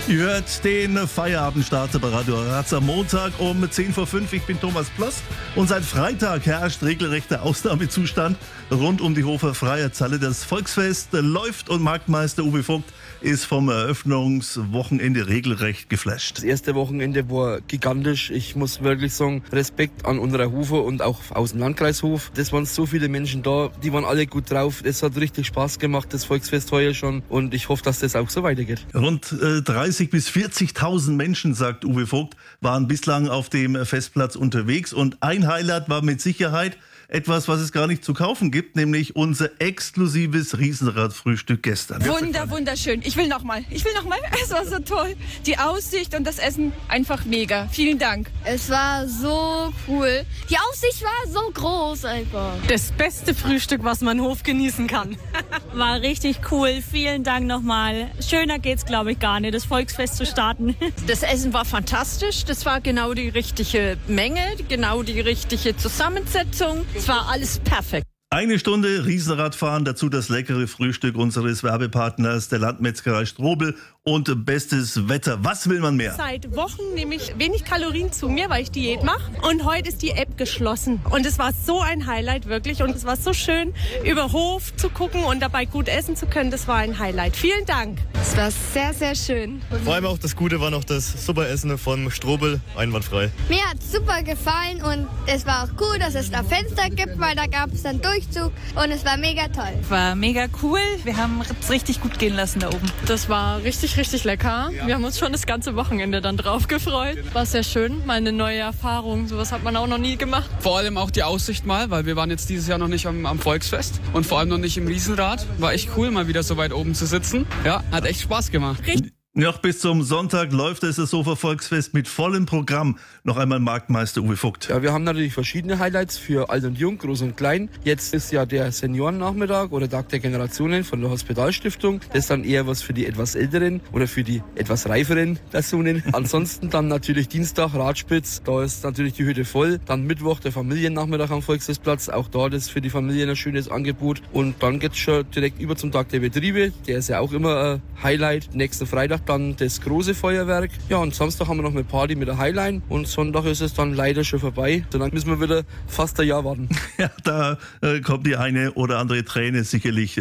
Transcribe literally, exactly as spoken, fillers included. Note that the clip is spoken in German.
Ihr hört den Feierabendstarter bei Radio Rads am Montag um zehn vor fünf. Ich bin Thomas Ploss und seit Freitag herrscht regelrechter Ausnahmezustand rund um die Hofer Freierzhalle. Das Volksfest läuft und Marktmeister Uwe Vogt ist vom Eröffnungswochenende regelrecht geflasht. Das erste Wochenende war gigantisch. Ich muss wirklich sagen, Respekt an unserer Hofer und auch aus dem Landkreis Hof. Das waren so viele Menschen da, die waren alle gut drauf. Es hat richtig Spaß gemacht, das Volksfest heuer schon. Und ich hoffe, dass das auch so weitergeht. Rund äh, dreißig bis vierzigtausend Menschen, sagt Uwe Vogt, waren bislang auf dem Festplatz unterwegs. Und ein Highlight war mit Sicherheit etwas, was es gar nicht zu kaufen gibt, nämlich unser exklusives Riesenradfrühstück gestern. Wunder, wunderschön. Ich will noch mal. Ich will noch mal. Es war so toll. Die Aussicht und das Essen einfach mega. Vielen Dank. Es war so cool. Die Aussicht war so groß einfach. Das beste Frühstück, was man Hof genießen kann. War richtig cool. Vielen Dank nochmal. Schöner geht's, glaube ich, gar nicht, das Volksfest zu starten. Das Essen war fantastisch. Das war genau die richtige Menge, genau die richtige Zusammensetzung. Es war alles perfekt. Eine Stunde Riesenradfahren, dazu das leckere Frühstück unseres Werbepartners, der Landmetzgerei Strobel und bestes Wetter. Was will man mehr? Seit Wochen nehme ich wenig Kalorien zu mir, weil ich Diät mache. Und heute ist die App geschlossen. Und es war so ein Highlight, wirklich. Und es war so schön, über Hof zu gucken und dabei gut essen zu können. Das war ein Highlight. Vielen Dank. Es war sehr, sehr schön. Vor allem auch das Gute war noch das super Essen vom Strobel, einwandfrei. Mir hat es super gefallen und es war auch cool, dass es da Fenster gibt, weil da gab es dann Durchzug und es war mega toll. War mega cool. Wir haben es richtig gut gehen lassen da oben. Das war richtig, richtig lecker. Wir haben uns schon das ganze Wochenende dann drauf gefreut. War sehr schön. Mal eine neue Erfahrung. Sowas hat man auch noch nie gemacht. Vor allem auch die Aussicht mal, weil wir waren jetzt dieses Jahr noch nicht am, am Volksfest und vor allem noch nicht im Riesenrad. War echt cool, mal wieder so weit oben zu sitzen. Ja, hat echt Spaß gemacht. Richtig. Noch bis zum Sonntag läuft es das Hofer Volksfest mit vollem Programm. Noch einmal Marktmeister Uwe Vogt. Ja, wir haben natürlich verschiedene Highlights für Alt und Jung, Groß und Klein. Jetzt ist ja der Seniorennachmittag oder Tag der Generationen von der Hospitalstiftung. Das ist dann eher was für die etwas älteren oder für die etwas reiferen Personen. Ansonsten dann natürlich Dienstag Radspitz, da ist natürlich die Hütte voll. Dann Mittwoch der Familiennachmittag am Volksfestplatz, auch dort ist für die Familien ein schönes Angebot. Und dann geht's schon direkt über zum Tag der Betriebe, der ist ja auch immer ein Highlight. Nächsten Freitag dann das große Feuerwerk. Ja, und Samstag haben wir noch eine Party mit der Highline und Sonntag ist es dann leider schon vorbei. So, dann müssen wir wieder fast ein Jahr warten. Ja, da äh, kommt die eine oder andere Träne sicherlich